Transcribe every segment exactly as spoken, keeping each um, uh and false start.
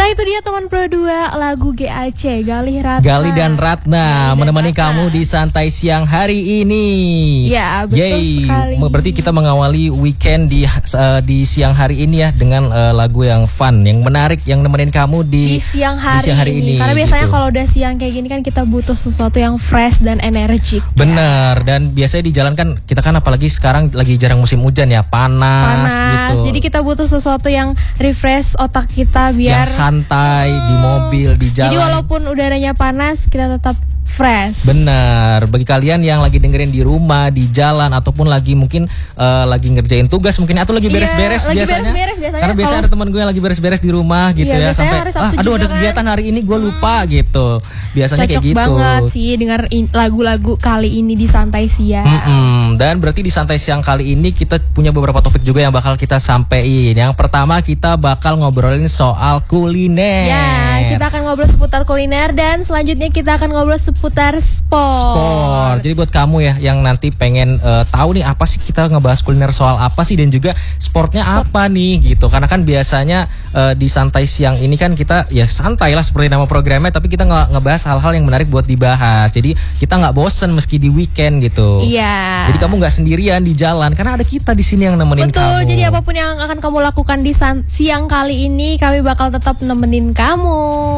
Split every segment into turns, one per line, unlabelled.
Nah itu dia teman Pro dua, lagu G A C, Galih Ratna.
Galih dan Ratna
Galih
menemani
dan Ratna.
kamu di santai siang hari ini.
Ya betul
Yeay.
sekali.
Berarti kita mengawali weekend di uh, di siang hari ini ya dengan uh, lagu yang fun, yang menarik, yang nemenin kamu di,
di siang hari,
di siang hari
ini.
ini.
Karena biasanya
gitu.
kalau udah siang kayak gini kan kita butuh sesuatu yang fresh dan energik.
Bener, dan biasanya di jalan kan kita kan apalagi sekarang lagi jarang musim hujan ya, panas,
Panas.
gitu.
Jadi kita butuh sesuatu yang refresh otak kita biar
yang santai di mobil, di jalan.
Jadi walaupun udaranya panas kita tetap fresh.
Benar. Bagi kalian yang lagi dengerin di rumah, di jalan, ataupun lagi mungkin uh, lagi ngerjain tugas mungkin atau lagi beres-beres
iya,
biasanya.
Lagi beres-beres biasanya.
Karena biasanya ada teman gue yang lagi beres-beres di rumah gitu
iya,
ya sampai ah, aduh ada kegiatan
kan?
hari ini gue lupa hmm. gitu. Biasanya
Cocok
kayak gitu.
banget sih dengar lagu-lagu kali ini di Santai Siang.
Mm-mm. Dan berarti di Santai Siang kali ini kita punya beberapa topik juga yang bakal kita sampein. Yang pertama kita bakal ngobrolin soal kuliner.
Ya, kita akan ngobrol seputar kuliner dan selanjutnya kita akan ngobrol seputar sport.
Sport. Jadi buat kamu ya yang nanti pengen uh, tahu nih apa sih kita ngebahas kuliner soal apa sih dan juga sportnya Sport. apa nih gitu. Karena kan biasanya uh, di Santai Siang ini kan kita ya santai lah seperti nama programnya, tapi kita nge ngebahas hal-hal yang menarik buat dibahas. Jadi kita nggak bosen meski di weekend gitu.
Iya.
Jadi kamu nggak sendirian di jalan karena ada kita di sini yang nemenin
Betul,
kamu.
Betul. Jadi apapun yang akan kamu lakukan di siang kali ini kami bakal tetap nemenin kamu.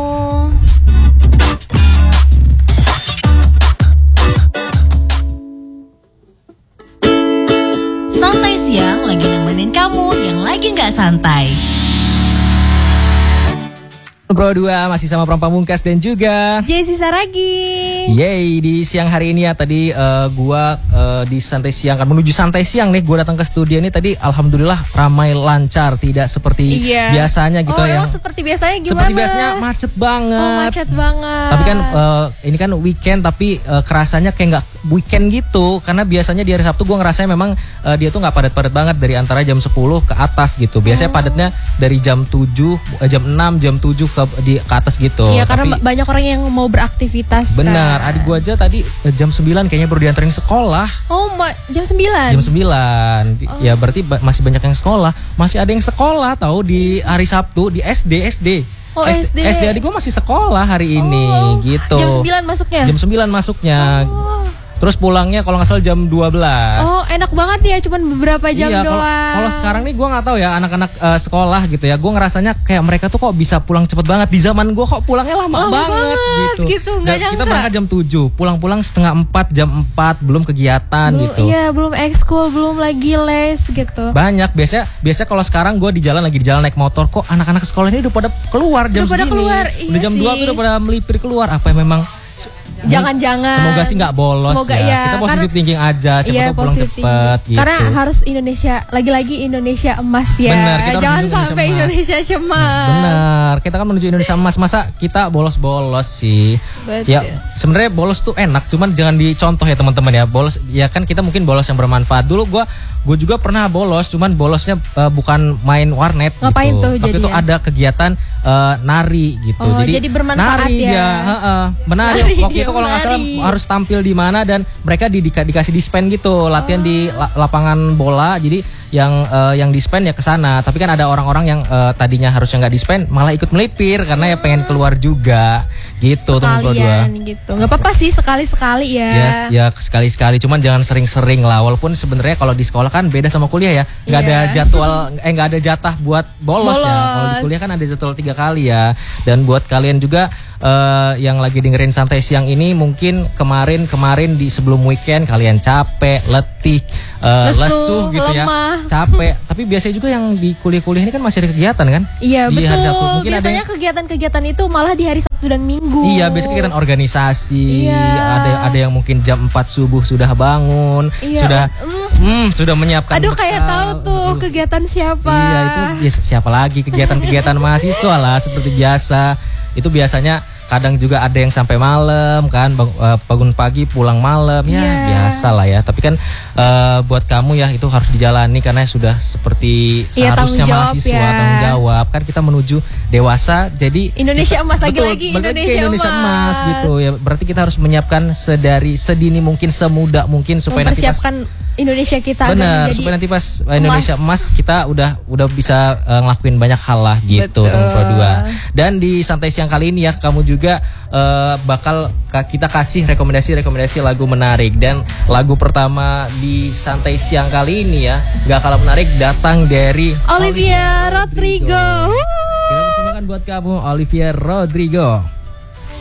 Santai Siang lagi nemenin kamu yang lagi gak santai.
Pro dua masih sama Pram Pamungkas dan juga
Jessi Saragi.
Yeay, di siang hari ini ya tadi uh, gua uh, di Santai Siang kan menuju Santai Siang nih gua datang ke studio ini tadi alhamdulillah ramai lancar, tidak seperti
iya.
biasanya gitu
oh,
yang
seperti biasanya gimana?
Seperti biasanya macet banget.
Oh, macet banget.
Tapi kan uh, ini kan weekend tapi uh, kerasanya kayak nggak weekend gitu karena biasanya di hari Sabtu gua ngerasanya memang uh, dia tuh nggak padat-padat banget dari antara jam sepuluh ke atas gitu. Biasanya oh. padatnya dari jam tujuh, uh, jam enam, jam tujuh ke di ke atas gitu.
Iya, karena
tapi,
banyak orang yang mau beraktivitas.
Benar,
kan?
adik gua aja tadi jam sembilan kayaknya baru dianterin sekolah.
Oh, jam sembilan.
Jam sembilan. Oh. Ya berarti ba masih banyak yang sekolah. Masih ada yang sekolah tahu di hari Sabtu di S D S D.
Oh, S D.
S D adik gua masih sekolah hari ini
oh,
gitu.
Jam sembilan masuknya.
Jam sembilan masuknya. Oh. Terus pulangnya kalau nggak salah jam dua belas.
Oh, enak banget ya, cuman beberapa jam
iya,
doang.
Kalau sekarang nih gue nggak tahu ya anak-anak uh, sekolah gitu ya. Gue ngerasanya kayak mereka tuh kok bisa pulang cepet banget. Di zaman gue kok pulangnya lama,
lama
banget,
banget
gitu.
gitu gak
Dan kita berangkat jam tujuh, pulang-pulang setengah empat, jam empat, belum kegiatan
belum,
gitu.
Iya, belum ekskul, belum lagi les gitu.
Banyak biasanya biasanya kalau sekarang gue di jalan lagi di jalan naik motor kok anak-anak sekolah ini udah pada keluar jam
udah pada
segini.
Keluar,
udah
iya
jam
sih.
dua tuh udah pada melipir keluar. Apa yang memang
Jangan-jangan.
Semoga sih nggak bolos.
Semoga
ya.
ya.
Kita positif thinking aja. Siapa
iya,
tahu pulang cepet gitu.
Karena harus Indonesia, lagi-lagi Indonesia emas ya.
Benar, kita
jangan sampai Indonesia, Indonesia cemas.
Benar, kita kan menuju Indonesia emas. Masa kita bolos-bolos sih?
Betul.
Ya sebenarnya bolos tuh enak, cuman jangan dicontoh ya teman-teman ya. Bolos ya kan kita mungkin bolos yang bermanfaat. Dulu gue gue juga pernah bolos, cuman bolosnya uh, bukan main warnet.
Ngapain
gitu.
tuh
Tapi itu ada kegiatan uh, nari gitu.
Oh,
jadi,
jadi bermanfaat
nari
ya.
ya, uh, menari.
Nari,
Waktu itu kalau nggak salah harus tampil di mana dan mereka di, di, dikasih dispen gitu, latihan oh. di la, lapangan bola. Jadi yang uh, yang dispen ya ke sana. Tapi kan ada orang-orang yang uh, tadinya harusnya nggak dispen malah ikut melipir karena ya pengen keluar juga. Gitu
sekalian gitu, nggak apa-apa sih sekali-sekali ya.
Yes, ya sekali-sekali, cuman jangan sering-sering lah. Walaupun sebenarnya kalau di sekolah kan beda sama kuliah ya, nggak yeah. ada jadwal, eh nggak ada jatah buat bolos, bolos. ya. Kalau di kuliah kan ada jadwal tiga kali ya. Dan buat kalian juga uh, yang lagi dengerin Santai Siang ini, mungkin kemarin-kemarin di sebelum weekend kalian capek, letih, uh, lesu, lesu gitu
lemah.
ya, capek. Tapi biasanya juga yang di kuliah-kuliah ini kan masih ada kegiatan kan?
Iya
di
betul.
Hari Sabtu. Mungkin
biasanya kegiatan-kegiatan itu malah di hari Sabtu dan Minggu.
Iya, biasanya kegiatan organisasi.
Iya.
Ada ada yang mungkin jam empat subuh sudah bangun,
iya.
sudah mm. Hmm, sudah menyiapkan.
Aduh, bekal. Kayak tahu tuh uh. kegiatan siapa.
Iya, itu ya, siapa lagi kegiatan-kegiatan mahasiswa lah seperti biasa. Itu biasanya kadang juga ada yang sampai malam kan, bangun pagi pulang malam ya yeah. biasa lah ya. Tapi kan uh, buat kamu ya itu harus dijalani karena sudah seperti
yeah,
seharusnya mahasiswa ya. Tanggung jawab kan kita menuju dewasa jadi
Indonesia emas lagi-lagi
Indonesia,
Indonesia
emas.
emas
gitu ya. Berarti kita harus menyiapkan sedari sedini mungkin, semuda mungkin supaya nanti pas
Indonesia kita
benar,
akan
supaya nanti pas Indonesia emas, emas kita udah udah bisa uh, ngelakuin banyak hal lah gitu. Teman Pro dua. Dan di santai siang kali ini ya kamu juga uh, bakal kita kasih rekomendasi-rekomendasi lagu menarik. Dan lagu pertama di santai siang kali ini ya gak kalah menarik datang dari
Olivia Rodrigo.
Kita persilakan buat kamu Olivia Rodrigo.